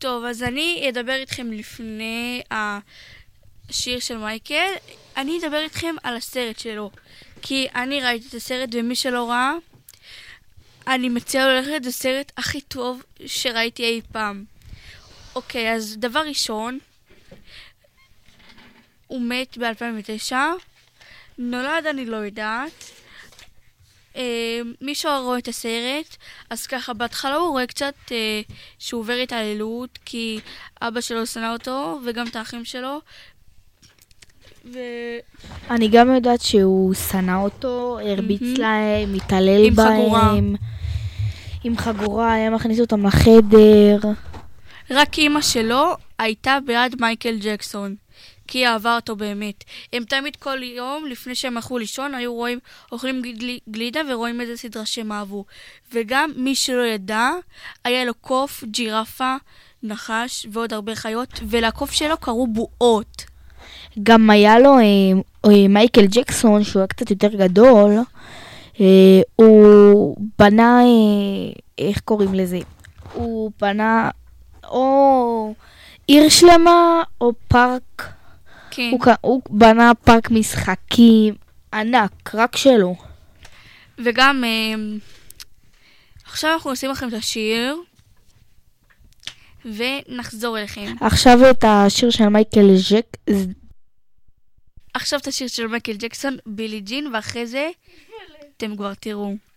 טוב, אז אני אדבר איתכם לפני השיר של מייקל. אני אדבר איתכם על הסרט שלו, כי אני ראיתי את הסרט, ומי שלא ראה, אני מציעה ללכת, זה הסרט הכי טוב שראיתי אי פעם. אוקיי, אז דבר ראשון, הוא מת ב-2009, נולד אני לא יודעת. מי שרואה את הסרט, אז ככה בהתחלה הוא רואה קצת שהוא עובר התעללות, כי אבא שלו שנא אותו וגם את האחים שלו. אני גם יודעת שהוא שנא אותו, הרביץ להם, מתעלל עם בהם. חגורה. עם חגורה, היה מכניס אותם לחדר. רק אמא שלו הייתה בעד מייקל ג'קסון, כי היא אהבה אותו באמת. הם תמיד כל יום, לפני שהם הלכו לישון, היו רואים, אוכלים גלידה ורואים איזה סדרה שהם אהבו. וגם מי שלא ידע, היה לו קוף, ג'ירפה, נחש ועוד הרבה חיות, ולקוף שלו קראו בועות. גם היה לו מייקל ג'קסון, שהוא היה קצת יותר גדול, הוא בנה, איך קוראים לזה? הוא בנה או עיר שלמה או פארק. כן. הוא בנה פארק משחקים ענק, רק שלו. וגם עכשיו אנחנו עושים לכם את השיר ונחזור אליכם. עכשיו את השיר של מייקל ג'קסון, בילי ג'ין, ואחרי זה אתם כבר תראו.